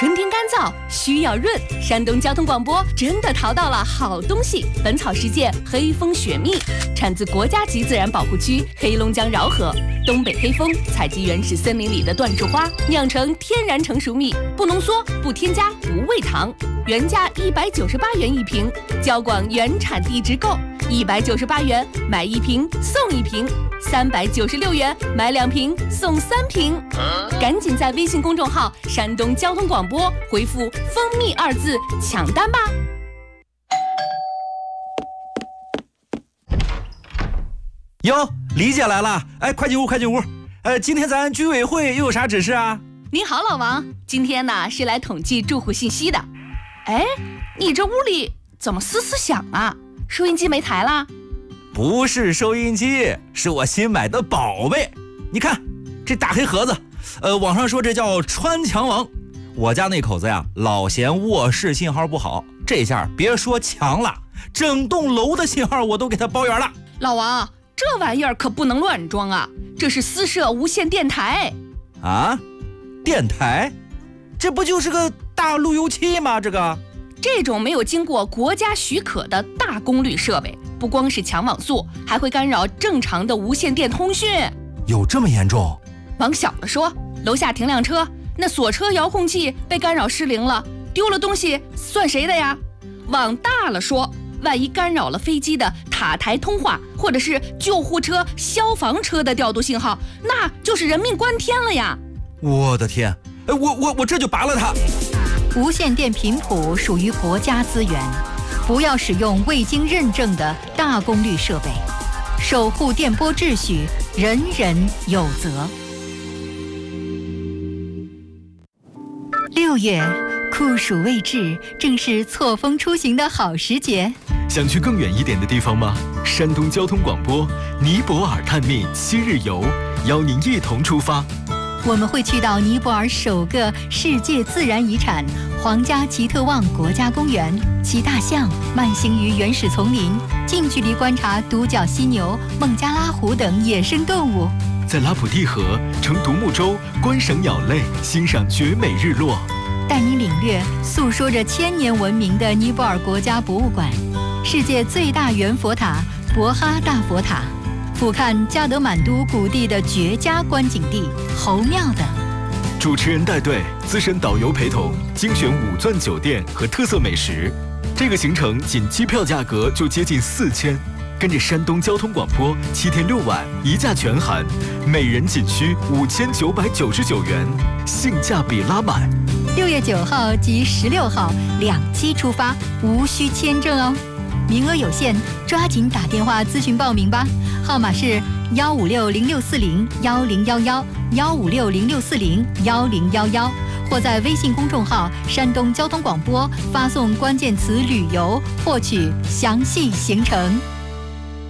春天干燥，需要润。山东交通广播真的淘到了好东西！本草实践黑蜂雪蜜，产自国家级自然保护区黑龙江饶河。东北黑蜂采集原始森林里的椴树花，酿成天然成熟蜜，不浓缩，不添加，不喂糖。原价198元一瓶，交广原产地直购，198元买1瓶送1瓶，396元买2瓶送3瓶。赶紧在微信公众号“山东交通广播”回复“蜂蜜”2字抢单吧。 哟，李姐来了！哎，快进屋，快进屋。今天咱居委会又有啥指示啊？ 你好，老王，今天呢是来统计住户信息的。哎，你这屋里怎么嘶嘶响啊？收音机没台啦？ 不是收音机，是我新买的宝贝。你看这大黑盒子，网上说这叫穿墙王。我家那口子呀，老嫌卧室信号不好，这下别说墙了，整栋楼的信号我都给它包圆了。 老王，这玩意儿可不能乱装啊，这是私设无线电台。 啊？电台？这不就是个大路由器吗？这种没有经过国家许可的大功率设备，不光是抢网速，还会干扰正常的无线电通讯。 有这么严重？ 往小了说，楼下停辆车，那锁车遥控器被干扰失灵了，丢了东西算谁的呀？往大了说，万一干扰了飞机的塔台通话，或者是救护车、消防车的调度信号，那就是人命关天了呀！ 我的天，我这就拔了它。 无线电频谱属于国家资源，不要使用未经认证的大功率设备，守护电波秩序，人人有责。6月，酷暑未至，正是错峰出行的好时节。 想去更远一点的地方吗？山东交通广播尼泊尔探秘7日游，邀您一同出发。 我们会去到尼泊尔首个世界自然遗产皇家奇特旺国家公园，骑大象慢行于原始丛林，近距离观察独角犀牛、孟加拉虎等野生动物。 在拉普蒂河乘独木舟观赏鸟类，欣赏绝美日落。 带你领略诉说着1000年文明的尼泊尔国家博物馆，世界最大圆佛塔博哈大佛塔，俯瞰加德满都谷地的绝佳观景地侯庙等。 主持人带队，资深导游陪同，精选5钻酒店和特色美食。这个行程仅机票价格就接近4000，跟着山东交通广播7天6晚1价全含，每人仅需5999元，性价比拉满。 6月9号及16号2期出发，无需签证哦。名额有限，抓紧打电话咨询报名吧，号码是15606401011，15606401011，或在微信公众号山东交通广播发送关键词旅游，获取详细行程。